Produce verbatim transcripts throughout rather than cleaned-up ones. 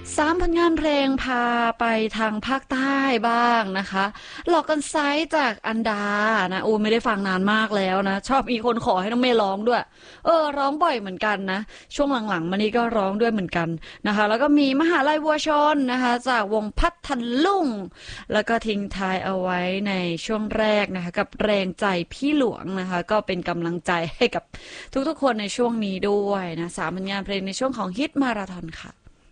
สามผลงานเพลงพาไปทางภาคใต้บ้างนะคะหลอกกันไซส์จากอันดานะอูไม่ได้ฟังนานมากแล้วนะชอบมีคนขอให้น้องเมย์ร้องด้วยเออร้องบ่อยเหมือนกันนะช่วงหลังๆมานี้ก็ร้องด้วยเหมือนกันนะคะแล้วก็มีมหาลัยวัวชนนะคะจากวงพัทลุงแล้วก็ทิ้งท้ายเอาไว้ในช่วงแรกนะคะกับแรงใจพี่หลวงนะคะก็เป็นกำลังใจให้กับทุกๆคนในช่วงนี้ด้วยนะสามผลงานเพลงในช่วงของฮิตมาราธอนค่ะ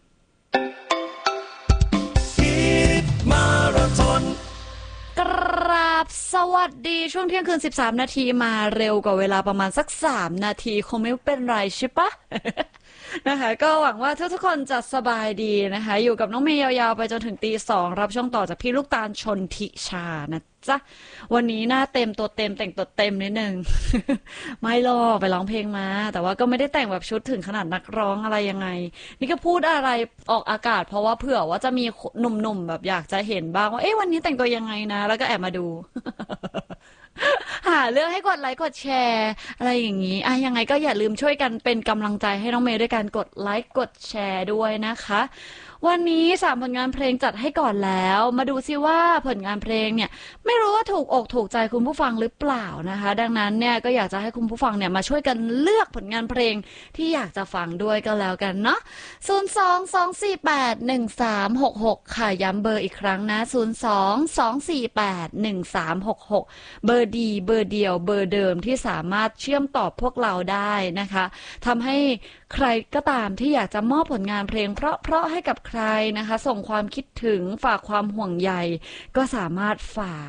มาราธอนกราบสวัสดีช่วงเที่ยงคืนสิบสามนาทีมาเร็วกว่าเวลาประมาณสักสามนาทีคงไม่เป็นไรใช่ปะ นะคะก็หวังว่าทุกๆคนจะสบายดีนะคะอยู่กับน้องเมย์ยาวๆไปจนถึงตีสองรับช่วงต่อจากพี่ลูกตาลชนทิชานะจ๊ะวันนี้หน้าเต็มตัวเต็มแต่งตัวเต็มนิดนึง ไม่หรอกไปร้องเพลงมาแต่ว่าก็ไม่ได้แต่งแบบชุดถึงขนาดนักร้องอะไรยังไงนี่ก็พูดอะไรออกอากาศเพราะว่าเผื่อว่าจะมีหนุ่มๆแบบอยากจะเห็นบ้างว่าเอ๊ะวันนี้แต่งตัวยังไงนะแล้วก็แอบมาดู หาเรื่องให้กดไลค์กดแชร์อะไรอย่างนี้อ่ะยังไงก็อย่าลืมช่วยกันเป็นกำลังใจให้น้องเมย์ด้วยการกดไลค์กดแชร์ด้วยนะคะวันนี้สามผลงานเพลงจัดให้ก่อนแล้วมาดูซิว่าผลงานเพลงเนี่ยไม่รู้ว่าถูกอกถูกใจคุณผู้ฟังหรือเปล่านะคะดังนั้นเนี่ยก็อยากจะให้คุณผู้ฟังเนี่ยมาช่วยกันเลือกผลงานเพลงที่อยากจะฟังด้วยก็แล้วกันเนาะศูนย์ สอง สอง สี่ แปด หนึ่ง สาม หก หกค่ะย้ำเบอร์อีกครั้งนะศูนย์ สอง สอง สี่ แปด หนึ่ง สาม หก หกเบอร์ดีเบอร์เดียวเบอร์เดิมที่สามารถเชื่อมต่อพวกเราได้นะคะทำให้ใครก็ตามที่อยากจะมอบผลงานเพลงเพราะๆให้กับใครนะคะส่งความคิดถึงฝากความห่วงใยก็สามารถฝาก